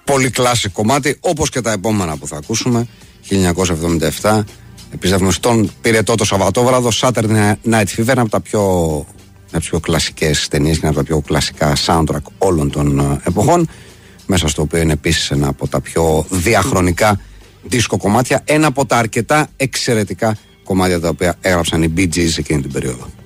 πολύ κλάσικ κομμάτι, όπως και τα επόμενα που θα ακούσουμε. 1977, επιστρέφουμε στον πυρετό το Σαββατόβραδο, Saturday Night Fever, ένα από τις πιο κλασικές ταινίες και ένα από τα πιο κλασικά soundtrack όλων των εποχών, μέσα στο οποίο είναι επίσης ένα από τα πιο διαχρονικά δίσκο κομμάτια, ένα από τα αρκετά εξαιρετικά κομμάτια τα οποία έγραψαν οι Bee Gees εκείνη την περίοδο.